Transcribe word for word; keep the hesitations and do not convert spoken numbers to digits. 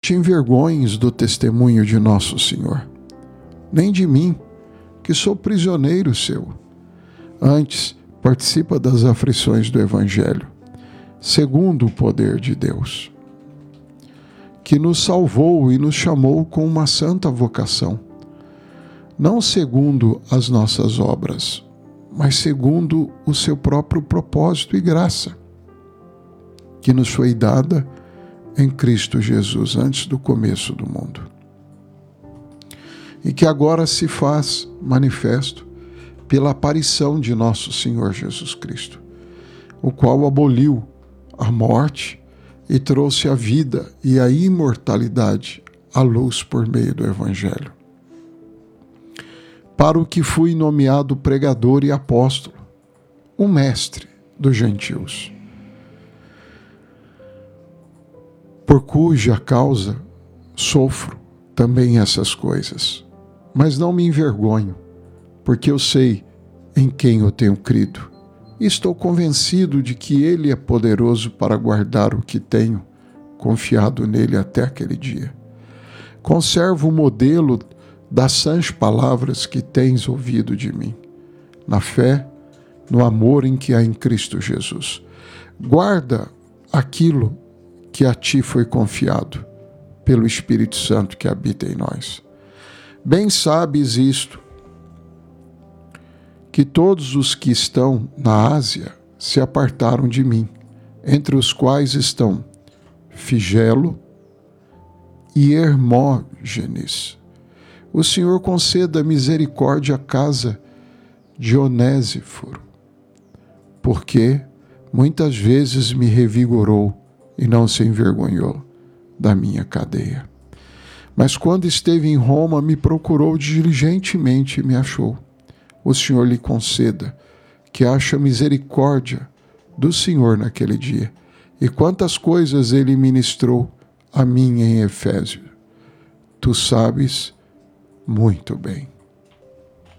te envergonhes do testemunho de nosso Senhor, nem de mim, que sou prisioneiro seu. Antes, participa das aflições do Evangelho, segundo o poder de Deus, que nos salvou e nos chamou com uma santa vocação, não segundo as nossas obras, mas segundo o seu próprio propósito e graça, que nos foi dada em Cristo Jesus antes do começo do mundo, e que agora se faz manifesto pela aparição de nosso Senhor Jesus Cristo, o qual aboliu a morte e trouxe a vida e a imortalidade à luz por meio do Evangelho. Para o que fui nomeado pregador e apóstolo, o mestre dos gentios, por cuja causa sofro também essas coisas, mas não me envergonho, porque eu sei em quem eu tenho crido, e estou convencido de que Ele é poderoso para guardar o que tenho confiado nele até aquele dia. Conservo o modelo das sãs palavras que tens ouvido de mim, na fé, no amor em que há em Cristo Jesus. Guarda aquilo que a ti foi confiado, pelo Espírito Santo que habita em nós. Bem sabes isto, que todos os que estão na Ásia se apartaram de mim, entre os quais estão Figelo e Hermógenes. O Senhor conceda misericórdia à casa de Onésiforo, porque muitas vezes me revigorou e não se envergonhou da minha cadeia. Mas quando esteve em Roma, me procurou diligentemente e me achou. O Senhor lhe conceda que ache misericórdia do Senhor naquele dia. E quantas coisas ele ministrou a mim em Efésio, tu sabes muito bem.